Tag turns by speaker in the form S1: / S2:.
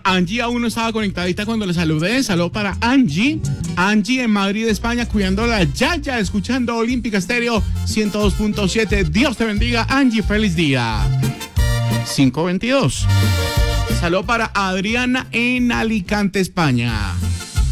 S1: Angie aún no estaba conectadita cuando le saludé. Saludo para Angie. Angie en Madrid, España, cuidando la Yaya, escuchando Olímpica Estéreo 102.7. Dios te bendiga, Angie. Feliz día. 5:22. Saludo para Adriana en Alicante, España.